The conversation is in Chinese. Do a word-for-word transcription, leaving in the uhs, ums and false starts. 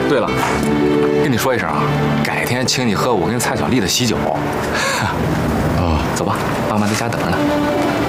对了，跟你说一声啊，改天请你喝我跟蔡小丽的喜酒。啊，走吧，妈妈在家等着呢。